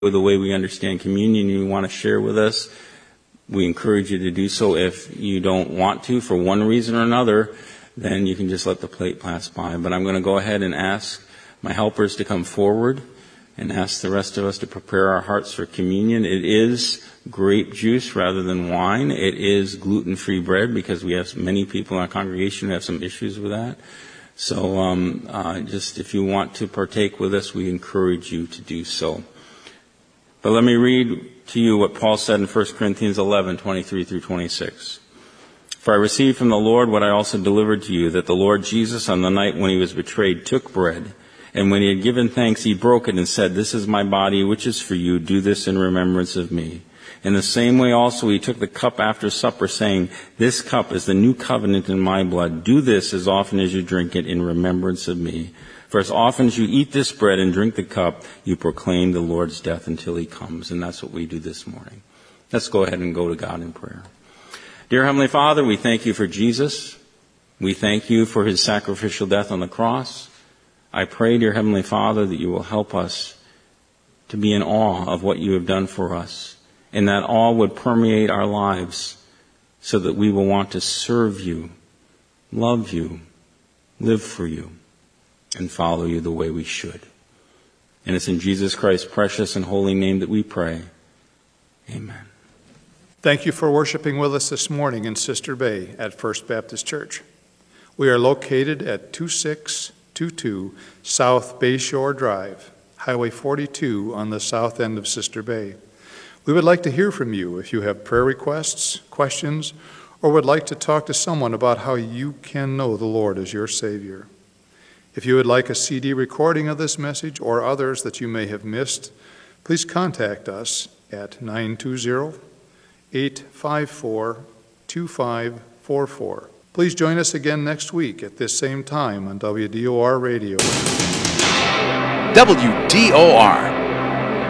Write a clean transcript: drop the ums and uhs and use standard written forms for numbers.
the way we understand communion you want to share with us, we encourage you to do so. If you don't want to, for one reason or another, then you can just let the plate pass by. But I'm going to go ahead and ask my helpers to come forward and ask the rest of us to prepare our hearts for communion. It is grape juice rather than wine. It is gluten-free bread because we have many people in our congregation who have some issues with that. So just if you want to partake with us, we encourage you to do so. But let me read to you what Paul said in 1 Corinthians 11, 23 through 26. For I received from the Lord what I also delivered to you, that the Lord Jesus, on the night when he was betrayed, took bread, and when he had given thanks, he broke it and said, "This is my body, which is for you. Do this in remembrance of me." In the same way also he took the cup after supper, saying, "This cup is the new covenant in my blood. Do this as often as you drink it in remembrance of me. For as often as you eat this bread and drink the cup, you proclaim the Lord's death until he comes." And that's what we do this morning. Let's go ahead and go to God in prayer. Dear Heavenly Father, we thank you for Jesus. We thank you for his sacrificial death on the cross. I pray, dear Heavenly Father, that you will help us to be in awe of what you have done for us, and that awe would permeate our lives so that we will want to serve you, love you, live for you, and follow you the way we should. And it's in Jesus Christ's precious and holy name that we pray. Amen. Thank you for worshiping with us this morning in Sister Bay at First Baptist Church. We are located at 2622 South Bayshore Drive, Highway 42 on the south end of Sister Bay. We would like to hear from you if you have prayer requests, questions, or would like to talk to someone about how you can know the Lord as your Savior. If you would like a CD recording of this message or others that you may have missed, please contact us at 920-854-2544. Please join us again next week at this same time on WDOR Radio. WDOR